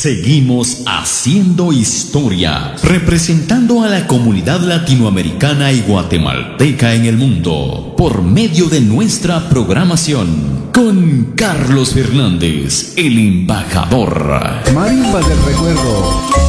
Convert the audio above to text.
Seguimos haciendo historia, representando a la comunidad latinoamericana y guatemalteca en el mundo, por medio de nuestra programación, con Carlos Fernández, el embajador. Marimbas del recuerdo.